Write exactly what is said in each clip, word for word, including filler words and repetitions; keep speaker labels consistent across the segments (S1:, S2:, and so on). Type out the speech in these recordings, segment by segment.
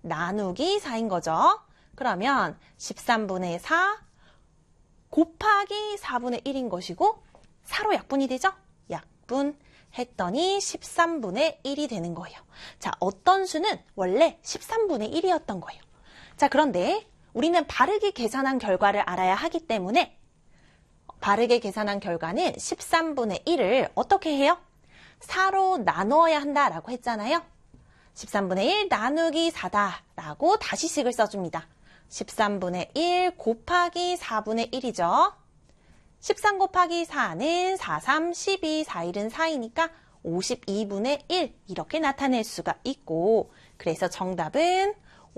S1: 나누기 사인 거죠. 그러면 십삼분의 사 곱하기 사분의 일인 것이고 사로 약분이 되죠? 약분 했더니 십삼분의 일이 되는 거예요. 자, 어떤 수는 원래 십삼분의 일이었던 거예요. 자, 그런데 우리는 바르게 계산한 결과를 알아야 하기 때문에 바르게 계산한 결과는 십삼분의 일을 어떻게 해요? 사로 나누어야 한다라고 했잖아요. 십삼분의 일 나누기 사다라고 다시 식을 써줍니다. 십삼분의 일 곱하기 사분의 일이죠. 십삼 곱하기 사는 사, 삼, 십이, 사, 일은 사이니까 오십이분의 일 이렇게 나타낼 수가 있고 그래서 정답은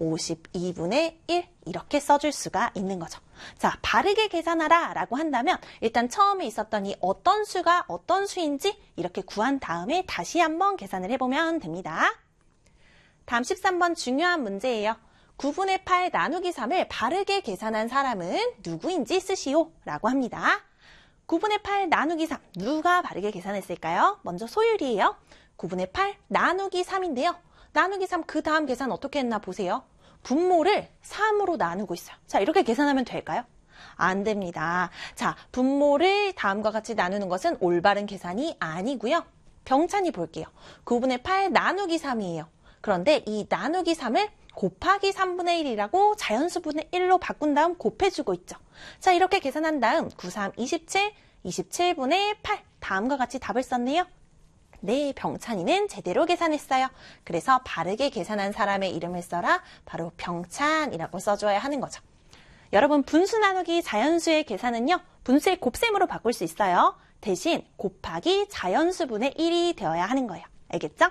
S1: 오십이분의 일 이렇게 써줄 수가 있는 거죠. 자, 바르게 계산하라 라고 한다면 일단 처음에 있었던 이 어떤 수가 어떤 수인지 이렇게 구한 다음에 다시 한번 계산을 해보면 됩니다. 다음 십삼 번 중요한 문제예요. 구분의 팔 나누기 삼을 바르게 계산한 사람은 누구인지 쓰시오 라고 합니다. 구분의 팔 나누기 삼 누가 바르게 계산했을까요? 먼저 소율이에요. 구분의 팔 나누기 삼인데요. 나누기 삼 그 다음 계산 어떻게 했나 보세요. 분모를 삼으로 나누고 있어요. 자, 이렇게 계산하면 될까요? 안 됩니다. 자, 분모를 다음과 같이 나누는 것은 올바른 계산이 아니고요. 병찬이 볼게요. 구분의 팔 나누기 삼이에요. 그런데 이 나누기 삼을 곱하기 삼분의 일이라고 자연수분의 일로 바꾼 다음 곱해주고 있죠. 자, 이렇게 계산한 다음 구, 삼, 이십칠, 이십칠분의 팔 다음과 같이 답을 썼네요. 네, 병찬이는 제대로 계산했어요. 그래서 바르게 계산한 사람의 이름을 써라. 바로 병찬이라고 써줘야 하는 거죠. 여러분, 분수 나누기 자연수의 계산은요. 분수의 곱셈으로 바꿀 수 있어요. 대신 곱하기 자연수분의 일이 되어야 하는 거예요. 알겠죠?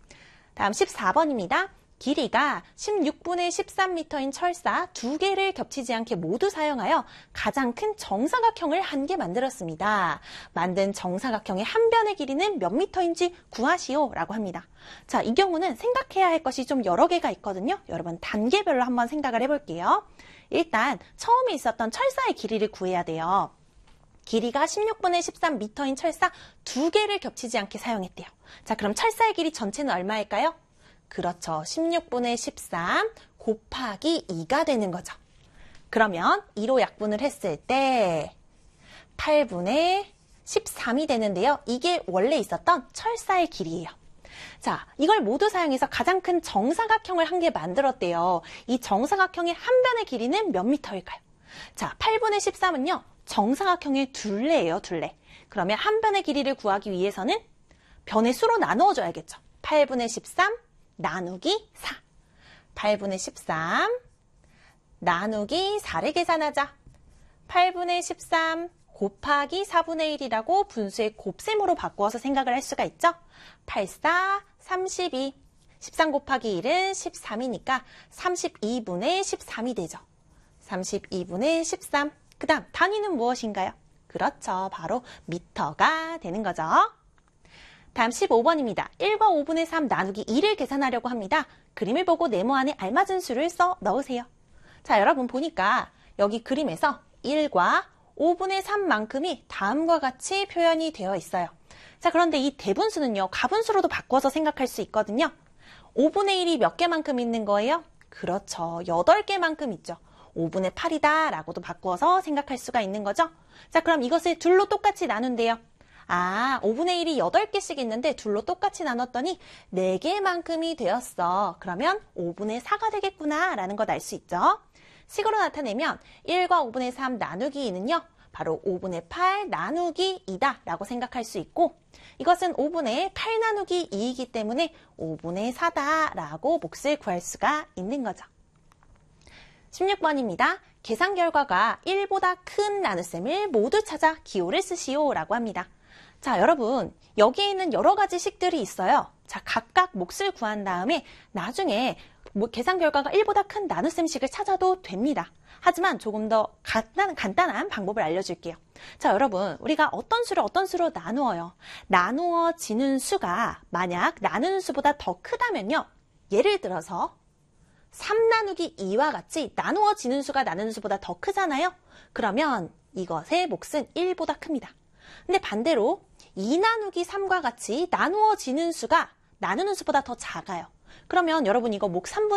S1: 다음 십사 번입니다. 길이가 십육분의 십삼 미터인 철사 두 개를 겹치지 않게 모두 사용하여 가장 큰 정사각형을 한 개 만들었습니다. 만든 정사각형의 한 변의 길이는 몇 미터인지 구하시오 라고 합니다. 자, 이 경우는 생각해야 할 것이 좀 여러 개가 있거든요. 여러분 단계별로 한번 생각을 해볼게요. 일단 처음에 있었던 철사의 길이를 구해야 돼요. 길이가 십육분의 십삼 미터인 철사 두 개를 겹치지 않게 사용했대요. 자, 그럼 철사의 길이 전체는 얼마일까요? 그렇죠. 십육분의 십삼 곱하기 이가 되는 거죠. 그러면 이로 약분을 했을 때 팔분의 십삼이 되는데요. 이게 원래 있었던 철사의 길이에요. 자, 이걸 모두 사용해서 가장 큰 정사각형을 한 개 만들었대요. 이 정사각형의 한 변의 길이는 몇 미터일까요? 자, 팔분의 십삼은요. 정사각형의 둘레예요. 둘레. 그러면 한 변의 길이를 구하기 위해서는 변의 수로 나누어줘야겠죠. 팔분의 십삼 나누기 사. 팔분의 십삼 나누기 사를 계산하자. 팔분의 십삼 곱하기 사분의 일이라고 분수의 곱셈으로 바꾸어서 생각을 할 수가 있죠. 팔, 사, 삼십이. 십삼 곱하기 일은 십삼이니까 삼십이분의 십삼이 되죠. 삼십이분의 십삼. 그 다음 단위는 무엇인가요? 그렇죠. 바로 미터가 되는 거죠. 다음 십오 번입니다. 일과 오분의 삼 나누기 이를 계산하려고 합니다. 그림을 보고 네모 안에 알맞은 수를 써 넣으세요. 자, 여러분 보니까 여기 그림에서 일과 오분의 삼만큼이 다음과 같이 표현이 되어 있어요. 자, 그런데 이 대분수는요. 가분수로도 바꿔서 생각할 수 있거든요. 오분의 일이 몇 개만큼 있는 거예요? 그렇죠. 여덟 개만큼 있죠. 오분의 팔이다 라고도 바꾸어서 생각할 수가 있는 거죠. 자, 그럼 이것을 둘로 똑같이 나눈대요. 아, 오분의 일이 여덟 개씩 있는데 둘로 똑같이 나눴더니 네 개만큼이 되었어. 그러면 오분의 사가 되겠구나 라는 걸 알 수 있죠. 식으로 나타내면 일과 오분의 삼 나누기 이는요. 바로 오분의 팔 나누기 이다 라고 생각할 수 있고 이것은 오분의 팔 나누기 이이기 때문에 오분의 사다 라고 몫을 구할 수가 있는 거죠. 십육 번입니다. 계산 결과가 일보다 큰 나눗셈을 모두 찾아 기호를 쓰시오 라고 합니다. 자, 여러분 여기에 있는 여러 가지 식들이 있어요. 자, 각각 몫을 구한 다음에 나중에 뭐 계산 결과가 일보다 큰 나눗셈식을 찾아도 됩니다. 하지만 조금 더 간단, 간단한 방법을 알려줄게요. 자, 여러분 우리가 어떤 수를 어떤 수로 나누어요. 나누어지는 수가 만약 나누는 수보다 더 크다면요. 예를 들어서 삼 나누기 이와 같이 나누어지는 수가 나누는 수보다 더 크잖아요. 그러면 이것의 몫은 일보다 큽니다. 근데 반대로 이 나누기 삼과 같이 나누어지는 수가 나누는 수보다 더 작아요. 그러면 여러분 이거 몫 삼분의